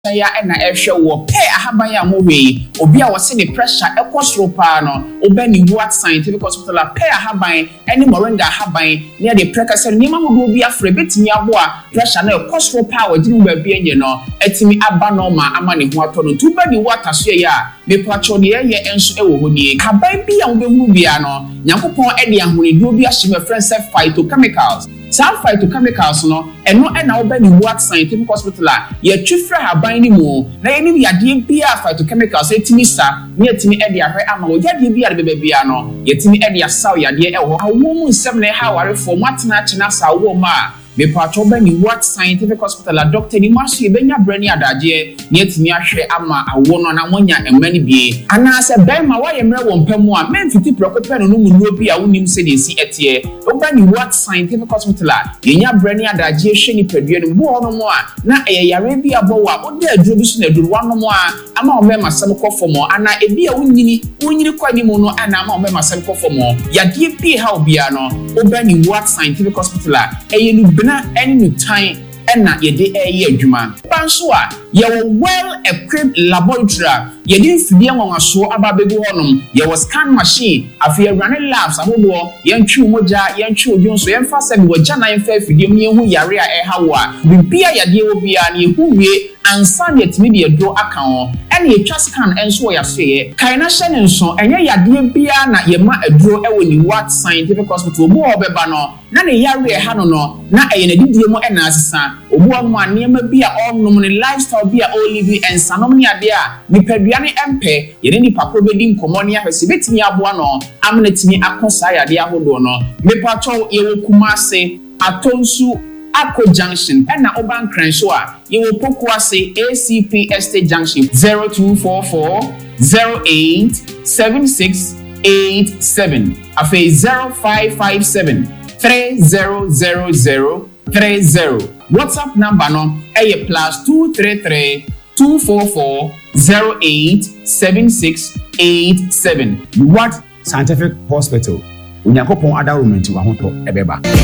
ya na ehwe wo pe ahaban ya mohwe obi a wose ne pressure ekosro pa no obani what scientific hospital a pe ahaban ene moringa ahaban ne de prekase ni ma hodo obi afre betimi abo a pressure na ekosro pa wa ginu ba bi enye no etimi aba no ma ama ne ho ato no tubani water so ya me pacho de ye enso ewo honi ahaban bi a wo behu bia no Nyankopon e de ahone do bi ahye me friend say phytochemicals some phytochemicals no eno na obani what scientific hospital a ye twifra haban ni mu na ye ni yade bia phytochemicals etimi sa ne etimi e de ahwe ama wo yade bia de bebia no yetimi e de asaw yade e ho awo mu nsem na ha ware fo matena chena sa wo ma me pacho bani what scientific hospital a doctor ni maso ye benya brani adaje ne etimi ahwe ama awo no na wonya emani bie ana se bema wa ye mre wo mpamu a memfiti prokopɛ no mu nuo bi a wonim se de si etie obani what scientific hospital a yenya brani adaje hwe ni padua no bo no mo a na yare bi abo wa ode aduro bi so na aduro wano mo a ama o mema sam kofo mo ana ebi a wonyini kwani mo no ana ama o mema sam kofo mo yade bi ha obia no obani what scientific hospital a eyenu bina any time na yede eye adwuma banso a ye well equipped laboratory yede mfidie nwanwaso ababegu honum ye was scan machine afia running labs ahodo ye ntwi moja ye ntwi odwonso ye mfa se bi wagya na mfa fidie mu ye hu yare a ehawo bibia yade obia na ye hu wie ansa ne timi de do aka ho ene ye twa scan enso ya so ye kaina hye nso enye yade bia na ye ma aduro ewo ni what scientific hospital bo obeba no na ne yare ha no na eye na didie mu ena asesa obu anu anema bia onnom ne lifestyle bia o live ensanom ne ade a nipadua ne empe ye ne papa bedi nkomo ne ahwese betimi aboa no amnetimi akosa yade ahodo no mepacho ye wokumase atonsu Akko Junction and na Oban Crenshaw you will pokwase ACP Estate Junction 0244 08 7687 afe 0557 3000 30 WhatsApp number no +233 244 08 7687 What Scientific Hospital Unyakopon adawumenti wa hoto ebeba